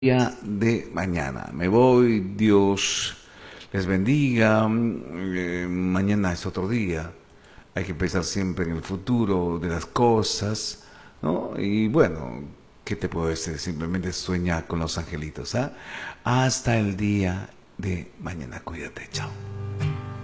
Día de mañana. Me voy, Dios les bendiga. Mañana es otro día. Hay que pensar siempre en el futuro de las cosas, ¿no? Y bueno, ¿qué te puedo decir? Simplemente sueña con los angelitos, ¿ah? Hasta el día de mañana. Cuídate, chao.